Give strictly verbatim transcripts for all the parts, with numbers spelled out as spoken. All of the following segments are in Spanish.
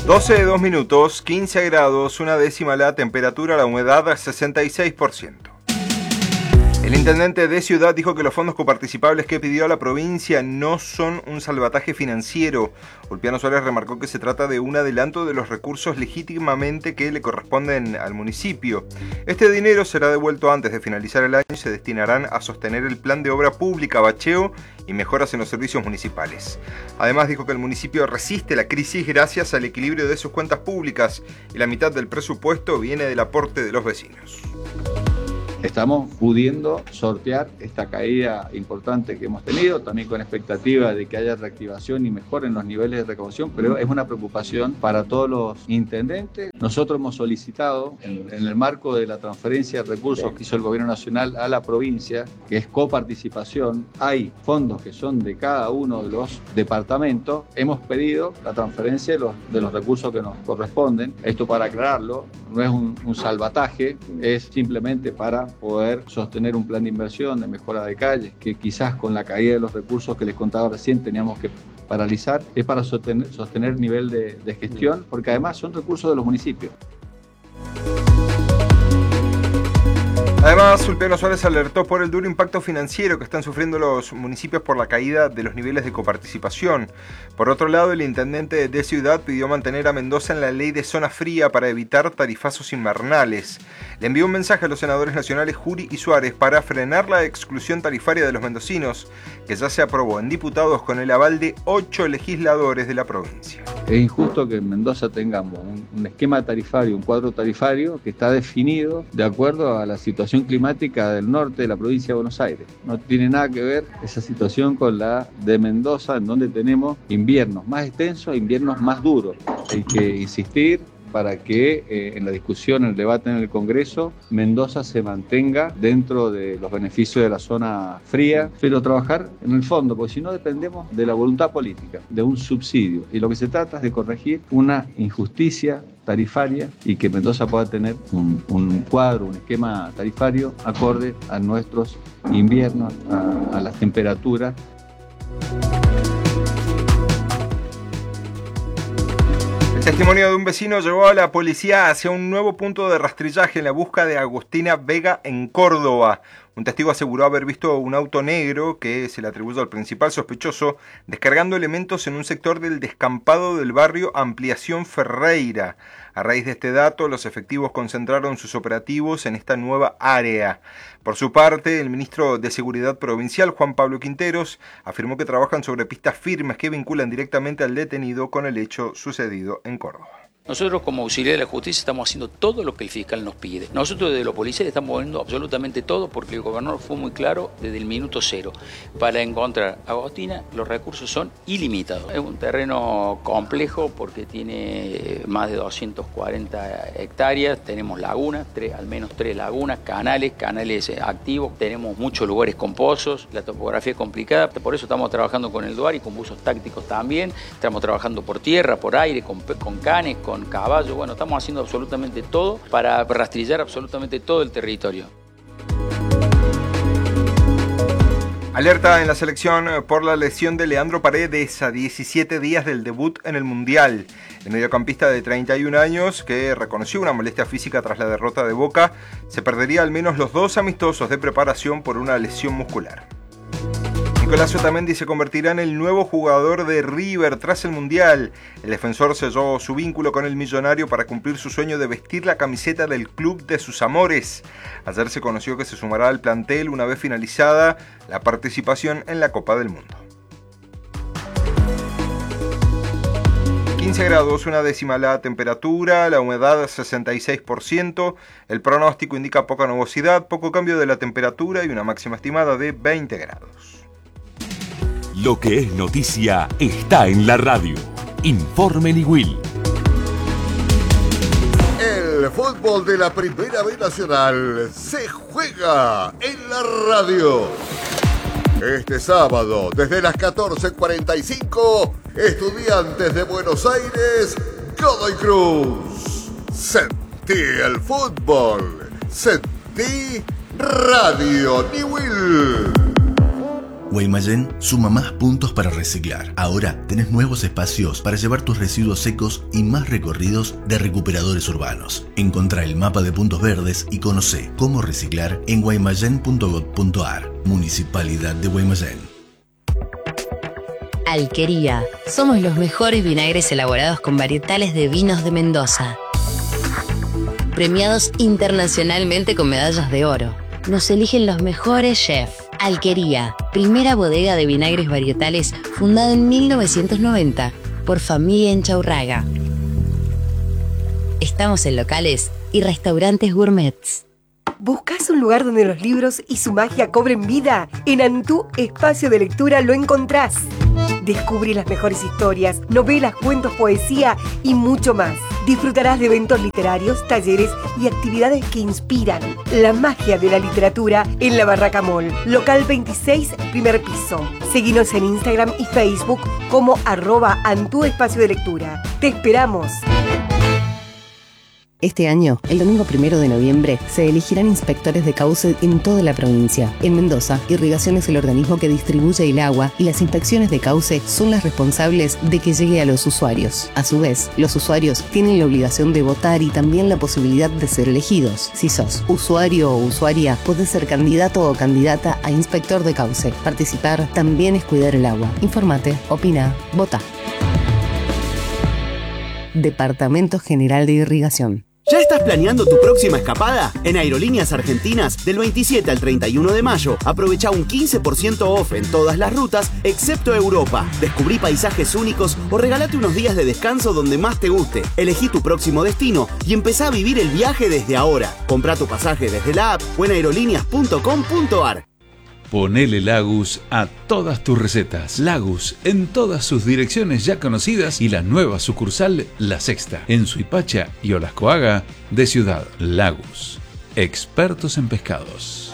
doce, dos minutos, quince grados, una décima la temperatura, la humedad sesenta y seis por ciento. El intendente de Ciudad dijo que los fondos coparticipables que pidió a la provincia no son un salvataje financiero. Ulpiano Suárez remarcó que se trata de un adelanto de los recursos legítimamente que le corresponden al municipio. Este dinero será devuelto antes de finalizar el año y se destinarán a sostener el plan de obra pública, bacheo y mejoras en los servicios municipales. Además dijo que el municipio resiste la crisis gracias al equilibrio de sus cuentas públicas y la mitad del presupuesto viene del aporte de los vecinos. Estamos pudiendo sortear esta caída importante que hemos tenido, también con expectativa de que haya reactivación y mejora en los niveles de recaudación, pero es una preocupación para todos los intendentes. Nosotros hemos solicitado, en, en el marco de la transferencia de recursos que hizo el Gobierno Nacional a la provincia, que es coparticipación, hay fondos que son de cada uno de los departamentos, hemos pedido la transferencia de los, de los recursos que nos corresponden. Esto, para aclararlo, no es un, un salvataje, es simplemente para poder sostener un plan de inversión, de mejora de calles, que quizás con la caída de los recursos que les contaba recién teníamos que paralizar, es para sostener, sostener nivel de, de gestión, porque además son recursos de los municipios. Además, Ulpiano Suárez alertó por el duro impacto financiero que están sufriendo los municipios por la caída de los niveles de coparticipación. Por otro lado, el intendente de Ciudad pidió mantener a Mendoza en la ley de zona fría para evitar tarifazos invernales. Le envió un mensaje a los senadores nacionales Jury y Suárez para frenar la exclusión tarifaria de los mendocinos, que ya se aprobó en diputados con el aval de ocho legisladores de la provincia. Es injusto que en Mendoza tengamos un, un esquema tarifario, un cuadro tarifario que está definido de acuerdo a la situación climática del norte de la provincia de Buenos Aires. No tiene nada que ver esa situación con la de Mendoza, en donde tenemos inviernos más extensos e inviernos más duros. Hay que insistir para que eh, en la discusión, en el debate en el Congreso, Mendoza se mantenga dentro de los beneficios de la zona fría, pero trabajar en el fondo, porque si no dependemos de la voluntad política, de un subsidio. Y lo que se trata es de corregir una injusticia tarifaria y que Mendoza pueda tener un, un cuadro, un esquema tarifario acorde a nuestros inviernos, a, a las temperaturas. El testimonio de un vecino llevó a la policía hacia un nuevo punto de rastrillaje en la busca de Agustina Vega en Córdoba. Un testigo aseguró haber visto un auto negro que se le atribuye al principal sospechoso descargando elementos en un sector del descampado del barrio Ampliación Ferreira. A raíz de este dato, los efectivos concentraron sus operativos en esta nueva área. Por su parte, el ministro de Seguridad Provincial, Juan Pablo Quinteros, afirmó que trabajan sobre pistas firmes que vinculan directamente al detenido con el hecho sucedido en Córdoba. Nosotros como auxiliares de la justicia estamos haciendo todo lo que el fiscal nos pide. Nosotros desde los policiales estamos poniendo absolutamente todo porque el gobernador fue muy claro desde el minuto cero. Para encontrar a Agustina los recursos son ilimitados. Es un terreno complejo porque tiene más de doscientas cuarenta hectáreas, tenemos lagunas, tres, al menos tres lagunas, canales, canales activos, tenemos muchos lugares con pozos, la topografía es complicada, por eso estamos trabajando con el DUAR y con buzos tácticos también, estamos trabajando por tierra, por aire, con, con canes, con caballo, bueno, estamos haciendo absolutamente todo para rastrillar absolutamente todo el territorio. Alerta en la selección por la lesión de Leandro Paredes a diecisiete días del debut en el Mundial. El mediocampista de treinta y un años, que reconoció una molestia física tras la derrota de Boca, se perdería al menos los dos amistosos de preparación por una lesión muscular. Nicolás Otamendi se convertirá en el nuevo jugador de River tras el Mundial. El defensor selló su vínculo con el millonario para cumplir su sueño de vestir la camiseta del club de sus amores. Ayer se conoció que se sumará al plantel una vez finalizada la participación en la Copa del Mundo. quince grados, una décima la temperatura, la humedad sesenta y seis por ciento, el pronóstico indica poca nubosidad, poco cambio de la temperatura y una máxima estimada de veinte grados. Lo que es noticia está en la radio. Informe Nigüil. El fútbol de la Primera B Nacional se juega en la radio. Este sábado, desde las catorce cuarenta y cinco, Estudiantes de Buenos Aires, Godoy Cruz. Sentí el fútbol. Sentí Radio Nigüil. Guaymallén suma más puntos para reciclar. Ahora tenés nuevos espacios para llevar tus residuos secos y más recorridos de recuperadores urbanos. Encontrá el mapa de puntos verdes y conocé cómo reciclar en guaymallén punto gob punto ar. Municipalidad de Guaymallén. Alquería. Somos los mejores vinagres elaborados con varietales de vinos de Mendoza. Premiados internacionalmente con medallas de oro. Nos eligen los mejores chefs. Alquería, primera bodega de vinagres varietales fundada en mil novecientos noventa por familia Enchaurraga. Estamos en locales y restaurantes gourmets. ¿Buscas un lugar donde los libros y su magia cobren vida? En Antú Espacio de Lectura lo encontrás. Descubrí las mejores historias, novelas, cuentos, poesía y mucho más. Disfrutarás de eventos literarios, talleres y actividades que inspiran la magia de la literatura en la Barraca Mall, local veintiséis, primer piso. Seguinos en Instagram y Facebook como arroba Antú Espacio de Lectura. ¡Te esperamos! Este año, el domingo primero de noviembre, se elegirán inspectores de cauce en toda la provincia. En Mendoza, Irrigación es el organismo que distribuye el agua y las inspecciones de cauce son las responsables de que llegue a los usuarios. A su vez, los usuarios tienen la obligación de votar y también la posibilidad de ser elegidos. Si sos usuario o usuaria, podés ser candidato o candidata a inspector de cauce. Participar también es cuidar el agua. Informate, opina, vota. Departamento General de Irrigación. ¿Ya estás planeando tu próxima escapada? En Aerolíneas Argentinas, del veintisiete al treinta y uno de mayo, aprovecha un quince por ciento off en todas las rutas, excepto Europa. Descubrí paisajes únicos o regalate unos días de descanso donde más te guste. Elegí tu próximo destino y empezá a vivir el viaje desde ahora. Comprá tu pasaje desde la app o en aerolíneas punto com punto ar. Ponele Lagus a todas tus recetas. Lagus en todas sus direcciones ya conocidas y la nueva sucursal La Sexta en Suipacha y Olascoaga de Ciudad. Lagus, expertos en pescados.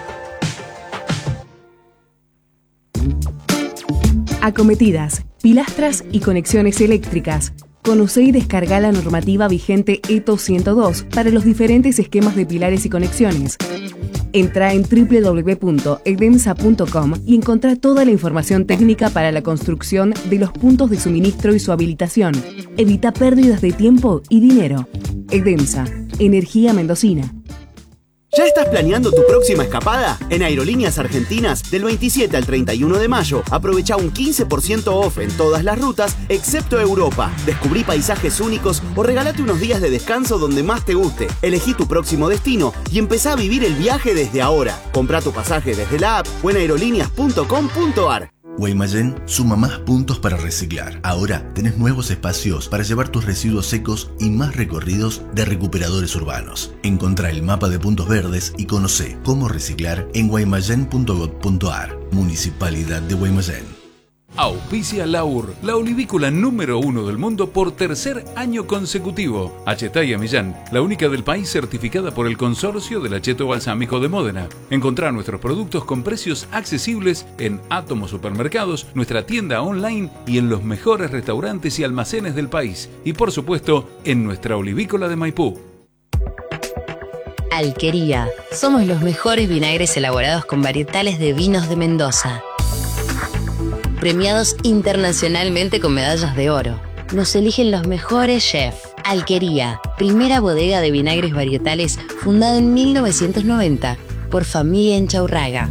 Acometidas, pilastras y conexiones eléctricas. Conoce y descarga la normativa vigente E T O ciento dos para los diferentes esquemas de pilares y conexiones. Entra en doble u doble u doble u punto edemsa punto com y encontrá toda la información técnica para la construcción de los puntos de suministro y su habilitación. Evita pérdidas de tiempo y dinero. Edemsa, energía mendocina. ¿Ya estás planeando tu próxima escapada? En Aerolíneas Argentinas, del veintisiete al treinta y uno de mayo, aprovecha un quince por ciento off en todas las rutas, excepto Europa. Descubrí paisajes únicos o regalate unos días de descanso donde más te guste. Elegí tu próximo destino y empezá a vivir el viaje desde ahora. Comprá tu pasaje desde la app o en aerolíneas punto com punto ar. Guaymallén suma más puntos para reciclar. Ahora tenés nuevos espacios para llevar tus residuos secos y más recorridos de recuperadores urbanos. Encontrá el mapa de puntos verdes y conocé cómo reciclar en guaymallén punto gob punto ar. Municipalidad de Guaymallén. Auspicia Laur, la olivícola número uno del mundo por tercer año consecutivo. Achetaya Millán, la única del país certificada por el Consorcio del Acheto Balsámico de Módena. Encontrá nuestros productos con precios accesibles en Átomo Supermercados, nuestra tienda online y en los mejores restaurantes y almacenes del país. Y por supuesto, en nuestra olivícola de Maipú. Alquería. Somos los mejores vinagres elaborados con varietales de vinos de Mendoza. Premiados internacionalmente con medallas de oro. Nos eligen los mejores chefs. Alquería, primera bodega de vinagres varietales fundada en mil novecientos noventa por familia Enchaurraga.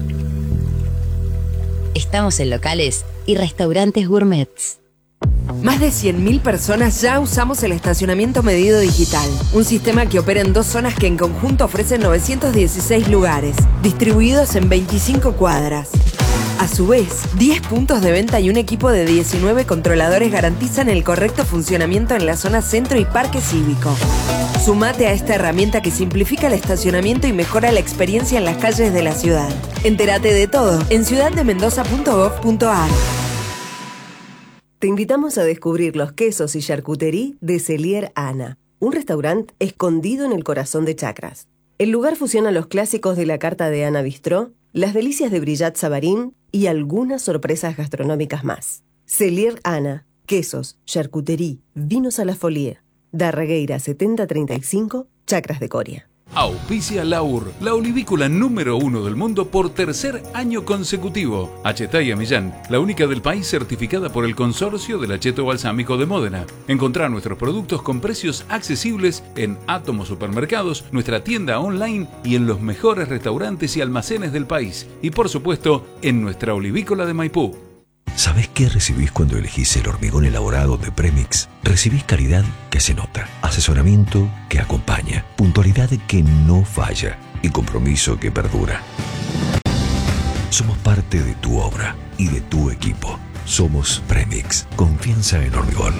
Estamos en locales y restaurantes gourmets. Más de cien mil personas ya usamos el estacionamiento medido digital, un sistema que opera en dos zonas que en conjunto ofrecen novecientos dieciséis lugares, distribuidos en veinticinco cuadras. A su vez, diez puntos de venta y un equipo de diecinueve controladores garantizan el correcto funcionamiento en la zona centro y parque cívico. Sumate a esta herramienta que simplifica el estacionamiento y mejora la experiencia en las calles de la ciudad. Entérate de todo en ciudad de mendoza punto gob punto ar. Te invitamos a descubrir los quesos y charcuterie de Cellier Ana, un restaurante escondido en el corazón de Chacras. El lugar fusiona los clásicos de la carta de Ana Bistró, las delicias de Brillat Savarín y algunas sorpresas gastronómicas más. Cellier Ana, quesos, charcuterie, vinos a la folie. Darregueira setenta treinta y cinco, Chacras de Coria. Auspicia Laur, la olivícola número uno del mundo por tercer año consecutivo. Achetaya Millán, la única del país certificada por el Consorcio del Acheto Balsámico de Módena. Encontrá nuestros productos con precios accesibles en Átomo Supermercados, nuestra tienda online y en los mejores restaurantes y almacenes del país. Y por supuesto, en nuestra olivícola de Maipú. ¿Sabés qué recibís cuando elegís el hormigón elaborado de Premix? Recibís calidad que se nota, asesoramiento que acompaña, puntualidad que no falla y compromiso que perdura. Somos parte de tu obra y de tu equipo. Somos Premix. Confianza en hormigón.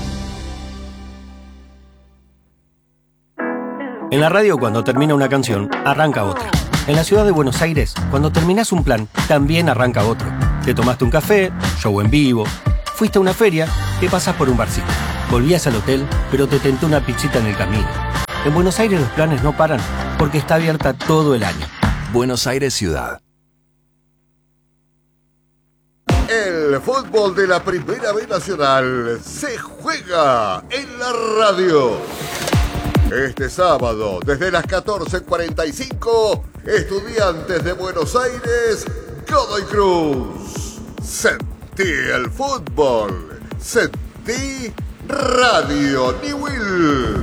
En la radio, cuando termina una canción, arranca otra. En la ciudad de Buenos Aires, cuando terminás un plan, también arranca otro. Te tomaste un café, show en vivo, fuiste a una feria, te pasás por un barcito. Volvías al hotel, pero te tentó una pizzita en el camino. En Buenos Aires los planes no paran, porque está abierta todo el año. Buenos Aires Ciudad. El fútbol de la Primera B Nacional se juega en la radio. Este sábado, desde las catorce cuarenta y cinco, Estudiantes de Buenos Aires, Godoy Cruz. Sentí el fútbol. Sentí Radio Newell.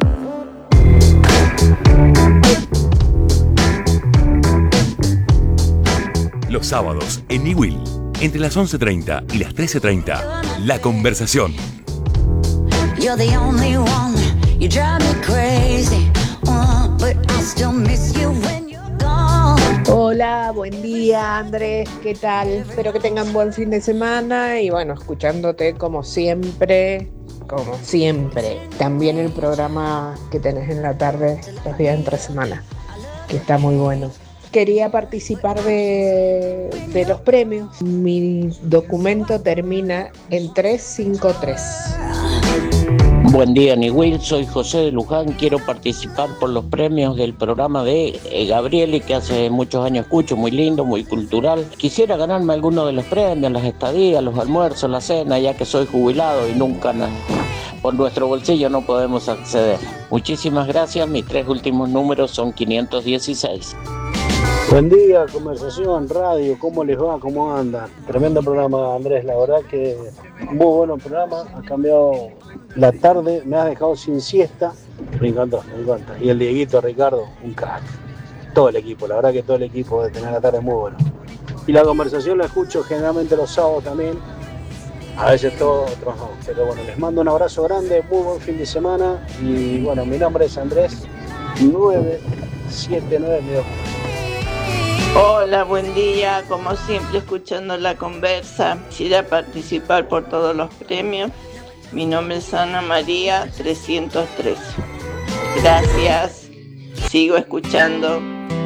Los sábados en Newell, entre las once treinta y las trece treinta, La Conversación. You're the only one, you drive me crazy, uh, but I still miss you when you're gone. Hola, buen día Andrés, ¿qué tal? Espero que tengan buen fin de semana y bueno, escuchándote como siempre, como siempre. También el programa que tenés en la tarde, los días entre semana, que está muy bueno. Quería participar de, de los premios. Mi documento termina en trescientos cincuenta y tres. Buen día, Newell, soy José de Luján, quiero participar por los premios del programa de eh, Gabrieli, que hace muchos años escucho, muy lindo, muy cultural. Quisiera ganarme alguno de los premios, las estadías, los almuerzos, la cena, ya que soy jubilado y nunca na- por nuestro bolsillo no podemos acceder. Muchísimas gracias, mis tres últimos números son quinientos dieciséis. Buen día, Conversación, Radio, ¿cómo les va? ¿Cómo andan? Tremendo programa, Andrés, la verdad que muy bueno programa, ha cambiado la tarde, me has dejado sin siesta, me encantó, me encanta. Y el Dieguito, Ricardo, un crack. Todo el equipo, la verdad que todo el equipo de tener la tarde muy bueno. Y la Conversación la escucho generalmente los sábados también, a veces todos otros no, pero bueno, les mando un abrazo grande, muy buen fin de semana y bueno, mi nombre es Andrés, nueve siete nueve mi dos. Hola, buen día, como siempre escuchando la conversa, quisiera participar por todos los premios. Mi nombre es Ana María trescientos tres. Gracias, sigo escuchando.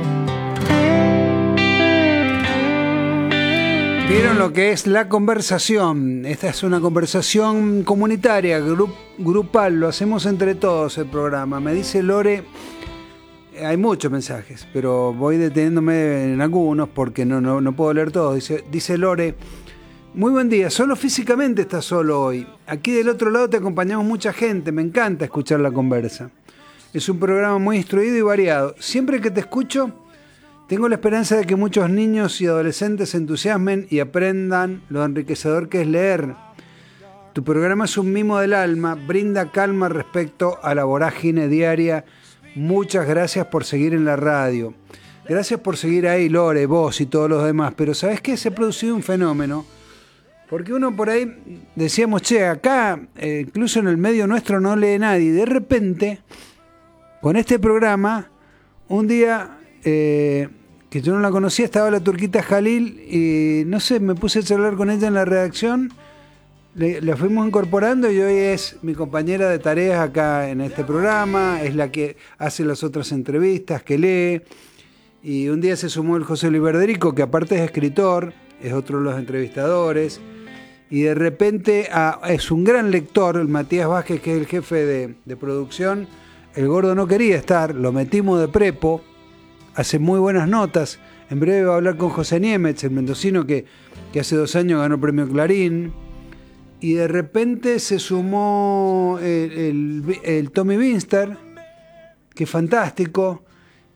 ¿Vieron lo que es la conversación? Esta es una conversación comunitaria, grup, grupal, lo hacemos entre todos el programa. Me dice Lore, hay muchos mensajes, pero voy deteniéndome en algunos porque no, no, no puedo leer todos. Dice, dice Lore, muy buen día, solo físicamente estás solo hoy. Aquí del otro lado te acompañamos mucha gente, me encanta escuchar la conversa. Es un programa muy instruido y variado. Siempre que te escucho, tengo la esperanza de que muchos niños y adolescentes se entusiasmen y aprendan lo enriquecedor que es leer. Tu programa es un mimo del alma, brinda calma respecto a la vorágine diaria. Muchas gracias por seguir en la radio. Gracias por seguir ahí, Lore, vos y todos los demás. Pero ¿sabés qué? Se ha producido un fenómeno. Porque uno por ahí decíamos, che, acá, eh, incluso en el medio nuestro no lee nadie. Y de repente, con este programa, un día eh, que yo no la conocía, estaba la turquita Jalil y no sé, me puse a charlar con ella en la redacción. Le, la fuimos incorporando y hoy es mi compañera de tareas acá en este programa, es la que hace las otras entrevistas, que lee. Y un día se sumó el José Luis Verderico, que aparte es escritor, es otro de los entrevistadores. Y de repente ah, es un gran lector, el Matías Vázquez, que es el jefe de, de producción. El gordo no quería estar, lo metimos de prepo, hace muy buenas notas. En breve va a hablar con José Niemetz, el mendocino que, que hace dos años ganó el premio Clarín. Y de repente se sumó el, el, el Tommy Binster, que es fantástico.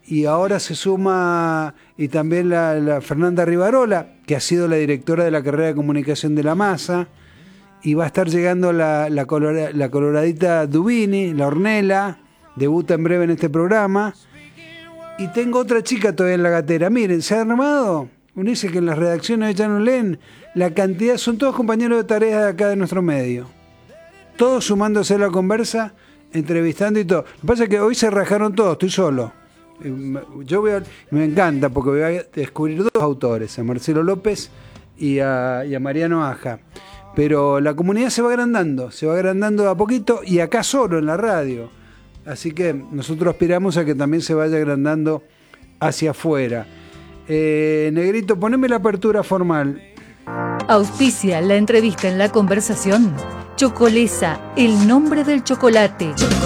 y ahora se suma y también la, la Fernanda Rivarola, que ha sido la directora de la carrera de comunicación de la Masa, y va a estar llegando la, la, colora, la coloradita Dubini, la Ornella, debuta en breve en este programa. Y tengo otra chica todavía en la gatera. Miren, se ha armado. Uno dice que en las redacciones ya no leen. La cantidad, son todos compañeros de tareas de acá de nuestro medio. Todos sumándose a la conversa, entrevistando y todo. Lo que pasa es que hoy se rajaron todos, estoy solo. Yo voy a, me encanta porque voy a descubrir dos autores, a Marcelo López y a, y a Mariano Aja. Pero la comunidad se va agrandando, se va agrandando a poquito y acá solo en la radio. Así que nosotros aspiramos a que también se vaya agrandando hacia afuera. Eh, Negrito, poneme la apertura formal. Auspicia la entrevista en La Conversación. Chocolesa, el nombre del chocolate.